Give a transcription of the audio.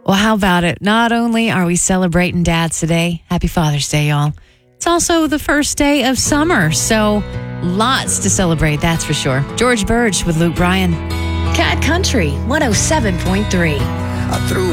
Well, how about it? Not only are we celebrating dads today, happy Father's Day, y'all. It's also the first day of summer, so lots to celebrate, that's for sure. George Burge with Luke Bryan. Cat Country 107.3. I threw